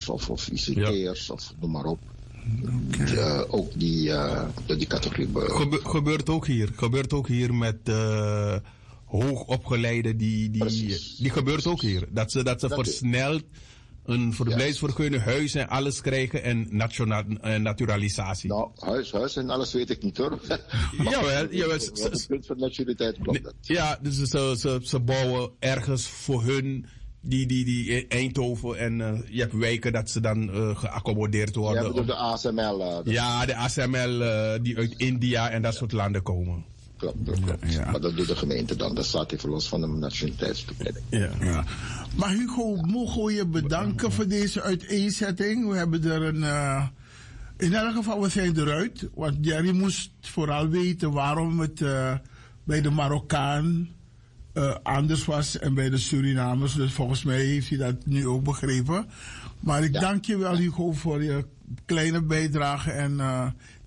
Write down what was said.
of ICT'ers of noem maar op. Ook die categorie. Gebeurt ook hier met hoogopgeleiden. Die gebeurt ook hier. Dat ze versneld een verblijfsvergunning, huis en alles krijgen en naturalisatie. Nou, huis en alles weet ik niet hoor. Jawel. Het punt van nationaliteit klopt dat. Ja, dus ze bouwen ergens voor hun die Eindhoven en je hebt wijken dat ze dan geaccommodeerd worden. Ja, door de ASML. Ja, de ASML die uit India en dat soort landen komen. Klopt. Ja. Maar dat doet de gemeente dan. Dat staat even los van de nationaliteitsbekleding. Ja. Maar Hugo, mogen we je bedanken voor deze uiteenzetting? We hebben er in elk geval, we zijn eruit. Want Jerry moest vooral weten waarom het bij de Marokkaan anders was en bij de Surinamers. Dus volgens mij heeft hij dat nu ook begrepen. Maar ik dank je wel, Hugo, voor je kleine bijdrage. En